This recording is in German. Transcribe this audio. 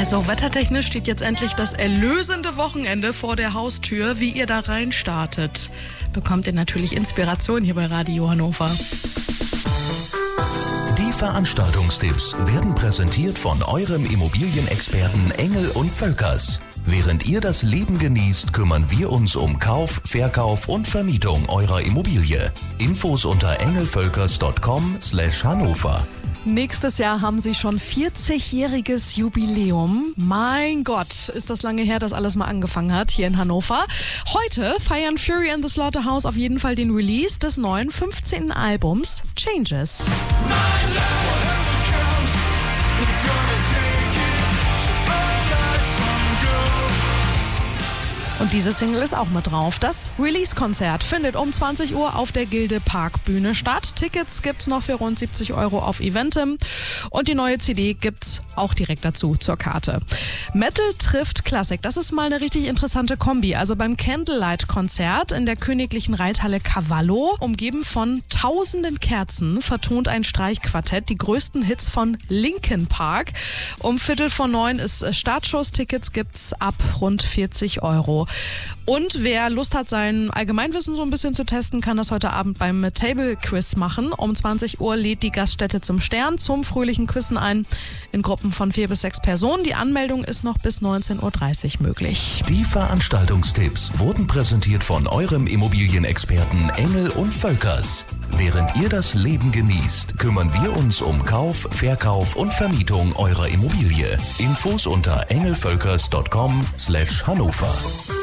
Also wettertechnisch steht jetzt endlich das erlösende Wochenende vor der Haustür. Wie ihr da rein startet, bekommt ihr natürlich Inspiration hier bei Radio Hannover. Die Veranstaltungstipps werden präsentiert von eurem Immobilienexperten Engel und Völkers. Während ihr das Leben genießt, kümmern wir uns um Kauf, Verkauf und Vermietung eurer Immobilie. Infos unter engelvölkers.com/Hannover. Nächstes Jahr haben sie schon 40-jähriges Jubiläum. Mein Gott, ist das lange her, dass alles mal angefangen hat hier in Hannover. Heute feiern Fury and the Slaughterhouse auf jeden Fall den Release des neuen 15. Albums Changes. Und diese Single ist auch mit drauf. Das Release-Konzert findet um 20 Uhr auf der Gilde Parkbühne statt. Tickets gibt's noch für rund 70 € auf Eventim. Und die neue CD gibt's auch direkt dazu zur Karte. Metal trifft Klassik. Das ist mal eine richtig interessante Kombi. Also beim Candlelight-Konzert in der königlichen Reithalle Cavallo, umgeben von tausenden Kerzen, vertont ein Streichquartett die größten Hits von Linkin Park. Um 8:45 ist Startschuss. Tickets gibt's ab rund 40 €. Und wer Lust hat, sein Allgemeinwissen so ein bisschen zu testen, kann das heute Abend beim Table Quiz machen. Um 20 Uhr lädt die Gaststätte zum Stern zum fröhlichen Quizzen ein in Gruppen von 4 bis 6 Personen. Die Anmeldung ist noch bis 19:30 Uhr möglich. Die Veranstaltungstipps wurden präsentiert von eurem Immobilienexperten Engel und Völkers. Während ihr das Leben genießt, kümmern wir uns um Kauf, Verkauf und Vermietung eurer Immobilie. Infos unter engelvölkers.com/Hannover.